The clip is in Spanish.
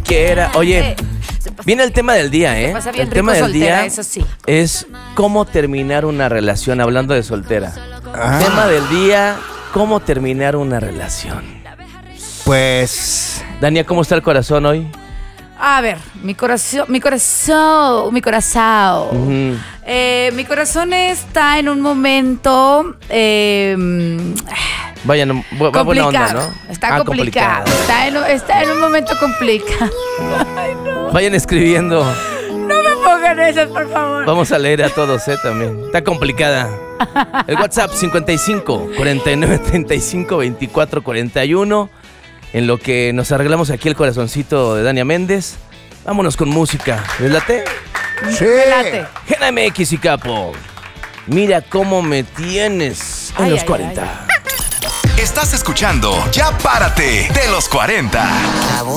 quiera. Oye, viene el tema del día, ¿eh? Pasa bien El rico tema del soltera, día eso sí. es cómo terminar una relación, hablando de soltera. Tema del día, cómo terminar una relación. Pues... Dania, ¿cómo está el corazón hoy? A ver, mi corazón. Ujú. Mi corazón está en un momento Vaya, va buena onda, ¿no? Está complicado. Está en un momento complicado. Ay, no. Vayan escribiendo. No me pongan esas, por favor. Vamos a leer a todos, también. Está complicada. El WhatsApp 55 49 35 24 41. En lo que nos arreglamos aquí el corazoncito de Dania Méndez. Vámonos con música. ¿Les late? Sí. Relate. Gena MX y Capo. Mira cómo me tienes en Ay, los ay, 40. ay. Estás escuchando Ya Párate de los 40.